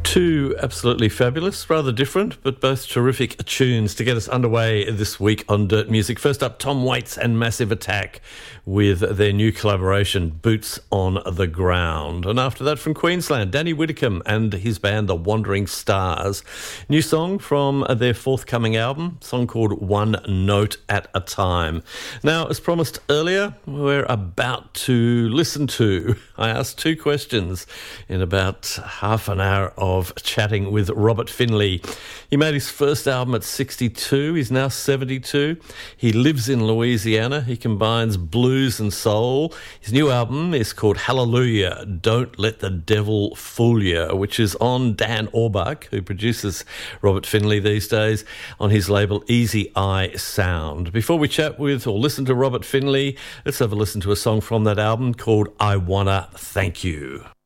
Two absolutely fabulous, rather different, but both terrific tunes to get us underway this week on Dirt Music. First up, Tom Waits and Massive Attack with their new collaboration, Boots on the Ground. And after that, from Queensland, Danny Whitcomb and his band, The Wandering Stars. New song from their forthcoming album, a song called One Note at a Time. Now, as promised earlier, we're about to listen to, I asked two questions in about half an hour of chatting with Robert Finley. He made his first album at 62. He's now 72. He lives in Louisiana. He combines blues and soul. His new album is called Hallelujah, Don't Let the Devil Fool You, which is on Dan Auerbach, who produces Robert Finley these days, on his label Easy Eye Sound. Before we chat with or listen to Robert Finley, let's have a listen to a song from that album called I Wanna Thank You.